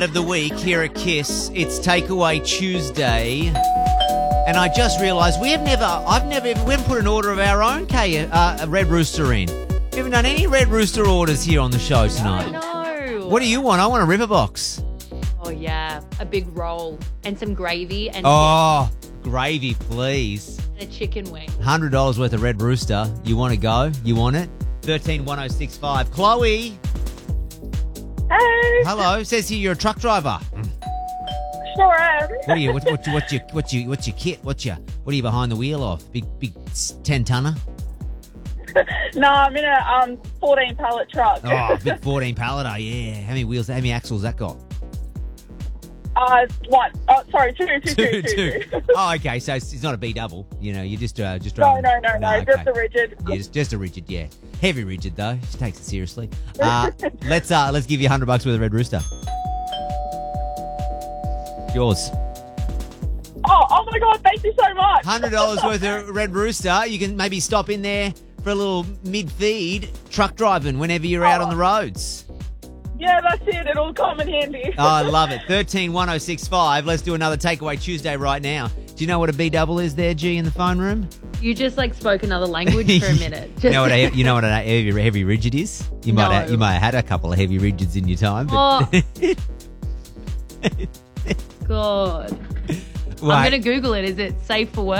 Of the week here at KISS. It's Takeaway Tuesday. And I just realised we haven't put an order of our own Red Rooster in. We haven't done any Red Rooster orders here on the show tonight. No. What do you want? I want a river box. Oh, yeah. A big roll and some gravy and Gravy, please. a chicken wing. $100 worth of Red Rooster. You want to go? You want it? 131065. Chloe. Hey, Hello. Says here you're a truck driver. sure am. What are you? What's your kit? What are you behind the wheel of? Big 10-tonner? No, I'm in a 14 pallet truck. Oh, big 14 palleter. Yeah. How many wheels? How many axles that got? One. Oh, sorry, two. Two. Oh, okay. So it's not a B double. You know, you just No, driving. no. Just a rigid. Yeah, just a rigid. Yeah, heavy rigid though. She takes it seriously. Let's give you $100 worth of Red Rooster. Yours. Oh my God! Thank you so much. $100 worth of Red Rooster. You can maybe stop in there for a little mid-feed truck driving whenever you're out on the roads. Yeah, that's it. It'll come in handy. Oh, I love it. 131065. Let's do another Takeaway Tuesday right now. Do you know what a B double is there, G, in the phone room? You just spoke another language for a minute. You know what a heavy rigid is? You might have had a couple of heavy rigids in your time. But God. Right. I'm going to Google it. Is it safe for work?